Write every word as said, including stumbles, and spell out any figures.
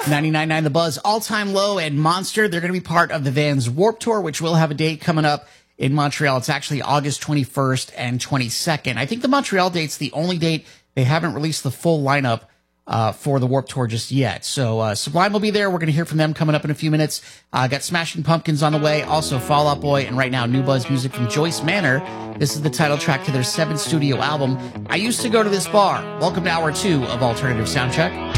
ninety-nine point nine The Buzz, All Time Low, and Monster. They're going to be part of the Vans Warped Tour, which will have a date coming up in Montreal. It's actually August twenty-first and twenty-second. I think the Montreal date's the only date they haven't released the full lineup uh, for the Warped Tour just yet. So uh, Sublime will be there. We're going to hear from them coming up in a few minutes. Uh, got Smashing Pumpkins on the way, also Fall Out Boy, and right now New Buzz music from Joyce Manor. This is the title track to their seventh studio album, I Used to Go to This Bar. Welcome to hour two of Alternative Soundcheck.